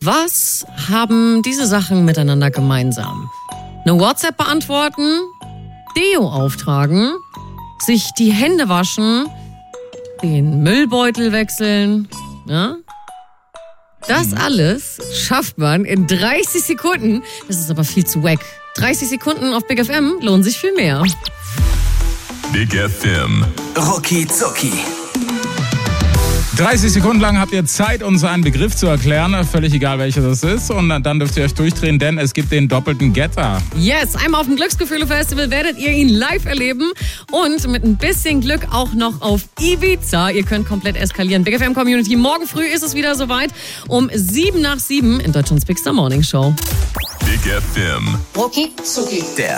Was haben diese Sachen miteinander gemeinsam? Eine WhatsApp beantworten, Deo auftragen, sich die Hände waschen, den Müllbeutel wechseln, ja? Das alles schafft man in 30 Sekunden. Das ist aber viel zu wack. 30 Sekunden auf Big FM lohnen sich viel mehr. Big FM. Rucki Zucki. 30 Sekunden lang habt ihr Zeit, uns einen Begriff zu erklären, völlig egal welcher das ist. Und dann dürft ihr euch durchdrehen, denn es gibt den doppelten Getter. Yes, einmal auf dem Glücksgefühle-Festival werdet ihr ihn live erleben und mit ein bisschen Glück auch noch auf Ibiza. Ihr könnt komplett eskalieren. Big FM Community, morgen früh ist es wieder soweit um 7 nach 7 in Deutschlands Big Star Morning Show. Big FM. Rucki Zucki. Der